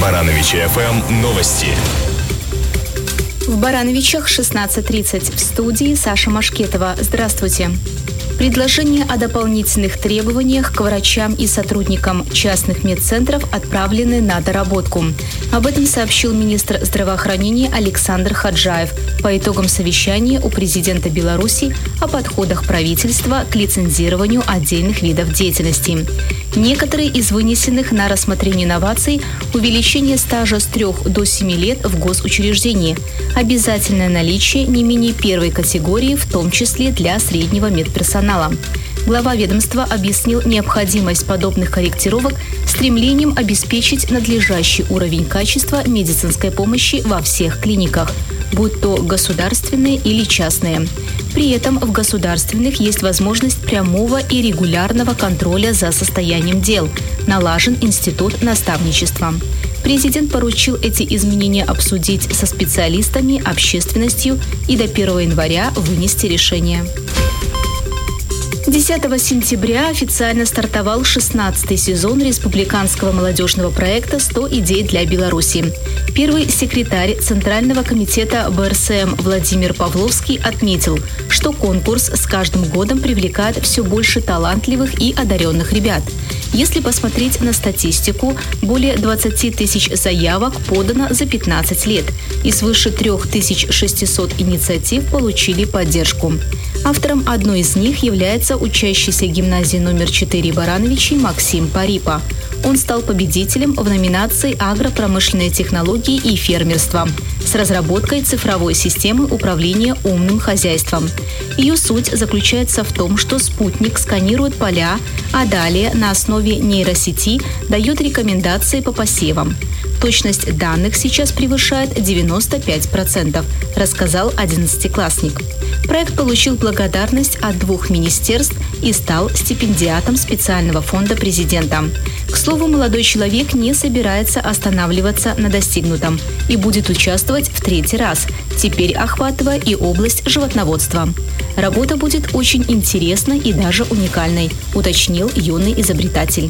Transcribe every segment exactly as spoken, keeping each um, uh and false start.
Барановичи эф эм новости. В Барановичах шестнадцать тридцать. В студии Саша Машкетова. Здравствуйте. Предложения о дополнительных требованиях к врачам и сотрудникам частных медцентров отправлены на доработку. Об этом сообщил министр здравоохранения Александр Хаджаев по итогам совещания у президента Беларуси о подходах правительства к лицензированию отдельных видов деятельности. Некоторые из вынесенных на рассмотрение новаций – увеличение стажа с трех до семи лет в госучреждении, обязательное наличие не менее первой категории, в том числе для среднего медперсонала. Глава ведомства объяснил необходимость подобных корректировок стремлением обеспечить надлежащий уровень качества медицинской помощи во всех клиниках, будь то государственные или частные. При этом в государственных есть возможность прямого и регулярного контроля за состоянием дел. Налажен институт наставничества. Президент поручил эти изменения обсудить со специалистами, общественностью и до первого января вынести решение. десятого сентября официально стартовал шестнадцатый сезон республиканского молодежного проекта «сто идей для Беларуси». Первый секретарь Центрального комитета бэ эр эс эм Владимир Павловский отметил, что конкурс с каждым годом привлекает все больше талантливых и одаренных ребят. Если посмотреть на статистику, более двадцати тысяч заявок подано за пятнадцать лет, и свыше трёх тысяч шестисот инициатив получили поддержку. Автором одной из них является учащийся гимназии номер четыре Барановичей Максим Парипа. Он стал победителем в номинации «Агропромышленные технологии и фермерство» с разработкой цифровой системы управления умным хозяйством. Ее суть заключается в том, что спутник сканирует поля, а далее на основе нейросети дает рекомендации по посевам. Точность данных сейчас превышает девяносто пять процентов, рассказал одиннадцатиклассник. Проект получил благодарность от двух министерств и стал стипендиатом специального фонда президента. К слову, молодой человек не собирается останавливаться на достигнутом и будет участвовать в третий раз, теперь охватывая и область животноводства. Работа будет очень интересной и даже уникальной, уточнил юный изобретатель.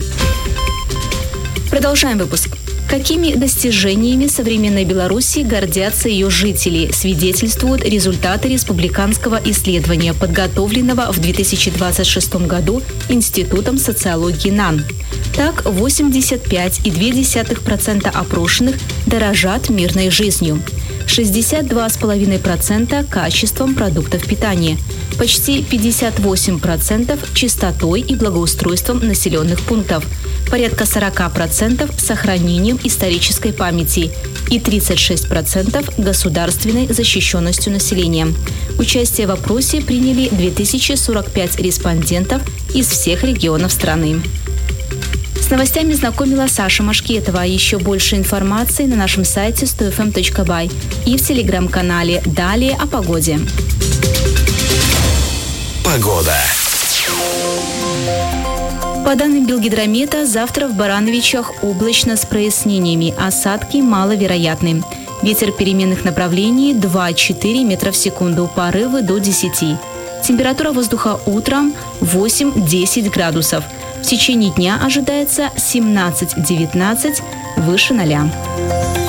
Продолжаем выпуск. Какими достижениями современной Беларуси гордятся ее жители, свидетельствуют результаты республиканского исследования, подготовленного в две тысячи двадцать шестом году Институтом социологии НАН. Так, восемьдесят пять целых две десятых процента опрошенных дорожат мирной жизнью, шестьдесят два целых пять десятых процента качеством продуктов питания, почти пятьдесят восемь процентов чистотой и благоустройством населенных пунктов, порядка сорок процентов сохранением исторической памяти и тридцать шесть процентов государственной защищенностью населения. Участие в опросе приняли две тысячи сорок пять респондентов из всех регионов страны. С новостями знакомила Саша Машкетова. Еще больше информации на нашем сайте сто эф эм точка бай и в телеграм-канале. Далее о погоде. Погода. По данным Белгидромета, завтра в Барановичах облачно с прояснениями, осадки маловероятны. Ветер переменных направлений два-четыре метра в секунду, порывы до десяти. Температура воздуха утром восемь-десять градусов. В течение дня ожидается семнадцать-девятнадцать, выше ноля.